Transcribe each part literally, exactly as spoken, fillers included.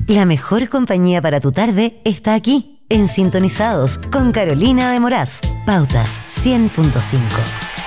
La mejor compañía para tu tarde está aquí, en Sintonizados, con Carolina de Moraz. Pauta cien punto cinco.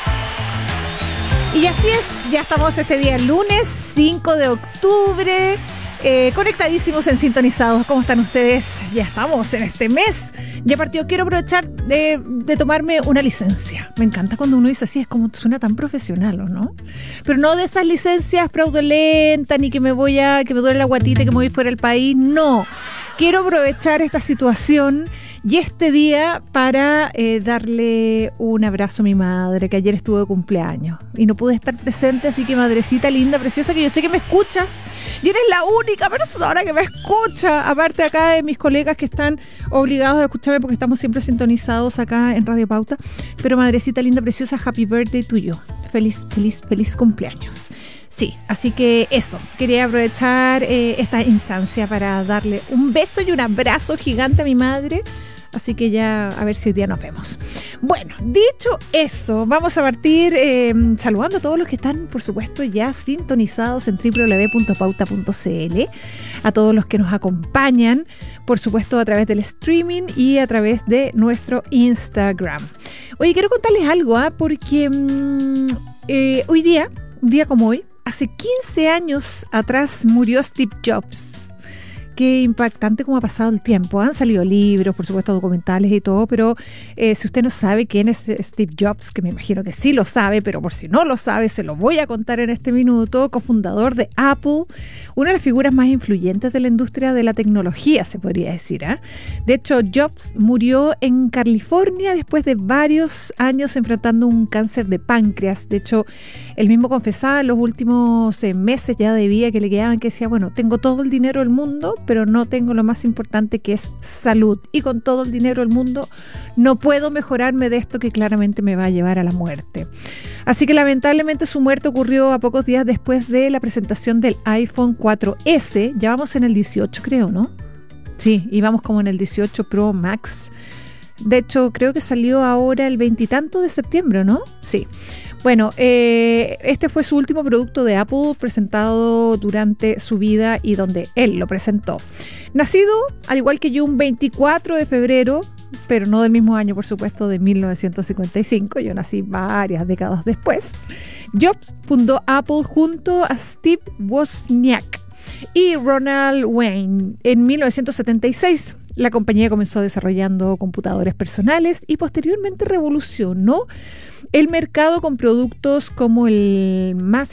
Y así es, ya estamos este día lunes cinco de octubre, eh, conectadísimos en Sintonizados. ¿Cómo están ustedes? Ya estamos en este mes. Ya partió. Quiero aprovechar de, de tomarme una licencia. Me encanta cuando uno dice así, es como suena tan profesional, ¿o no? Pero no de esas licencias fraudulentas, ni que me voy a, que me duele la guatita, que me voy fuera del país. No. Quiero aprovechar esta situación y este día para eh, darle un abrazo a mi madre, que ayer estuvo de cumpleaños y no pude estar presente, así que madrecita linda, preciosa, que yo sé que me escuchas y eres la única persona que me escucha, aparte acá de mis colegas que están obligados a escucharme porque estamos siempre sintonizados acá en Radio Pauta. Pero madrecita linda, preciosa, happy birthday to you. Feliz, feliz, feliz cumpleaños. Sí, así que eso, quería aprovechar eh, esta instancia para darle un beso y un abrazo gigante a mi madre. Así que ya a ver si hoy día nos vemos. Bueno, dicho eso, vamos a partir eh, saludando a todos los que están, por supuesto, ya sintonizados en doble u doble u doble u punto pauta punto c l, a todos los que nos acompañan, por supuesto, a través del streaming y a través de nuestro Instagram. Oye, quiero contarles algo, ¿eh? porque mmm, eh, hoy día, un día como hoy, hace quince años atrás murió Steve Jobs. Qué impactante cómo ha pasado el tiempo. Han salido libros, por supuesto, documentales y todo, pero eh, si usted no sabe quién es Steve Jobs, que me imagino que sí lo sabe, pero por si no lo sabe, se lo voy a contar en este minuto. Cofundador de Apple, una de las figuras más influyentes de la industria de la tecnología, se podría decir, ¿eh? De hecho, Jobs murió en California después de varios años enfrentando un cáncer de páncreas. De hecho, él mismo confesaba en los últimos eh, meses ya de vida que le quedaban, que decía, bueno, tengo todo el dinero del mundo, pero no tengo lo más importante, que es salud. Y con todo el dinero del mundo no puedo mejorarme de esto que claramente me va a llevar a la muerte. Así que lamentablemente su muerte ocurrió a pocos días después de la presentación del iPhone cuatro ese. Ya vamos en el dieciocho, creo, ¿no? Sí, y vamos como en el dieciocho Pro Max. De hecho, creo que salió ahora el veintitanto de septiembre, ¿no? Sí. Bueno, eh, este fue su último producto de Apple presentado durante su vida y donde él lo presentó. Nacido, al igual que yo, un veinticuatro de febrero, pero no del mismo año, por supuesto, de mil novecientos cincuenta y cinco. Yo nací varias décadas después. Jobs fundó Apple junto a Steve Wozniak y Ronald Wayne en mil novecientos setenta y seis. La compañía comenzó desarrollando computadores personales y posteriormente revolucionó el mercado con productos como el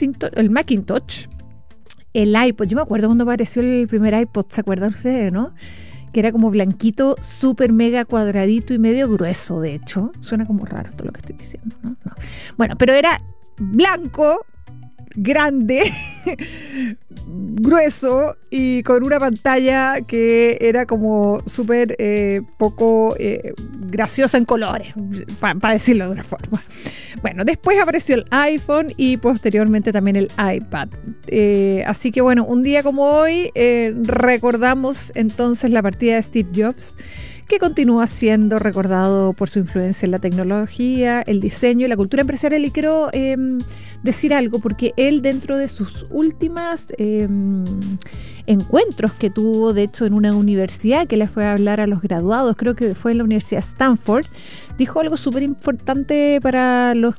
Macintosh, el iPod. Yo me acuerdo cuando apareció el primer iPod, ¿se acuerdan ustedes, no? Que era como blanquito, súper mega cuadradito y medio grueso, de hecho. Suena como raro todo lo que estoy diciendo, ¿no? No. Bueno, pero era blanco, grande, grueso y con una pantalla que era como súper eh, poco eh, graciosa en colores, para pa decirlo de una forma. Bueno, después apareció el iPhone y posteriormente también el iPad. Eh, así que bueno, un día como hoy eh, recordamos entonces la partida de Steve Jobs, que continúa siendo recordado por su influencia en la tecnología, el diseño y la cultura empresarial. Y quiero eh, decir algo, porque él, dentro de sus últimas eh, encuentros que tuvo, de hecho, en una universidad que le fue a hablar a los graduados, creo que fue en la Universidad de Stanford, dijo algo súper importante para los